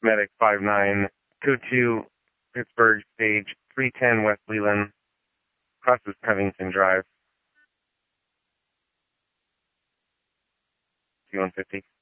Medic 59, code 2, Pittsburgh, stage 310 West Leland, crosses Covington Drive. C-150.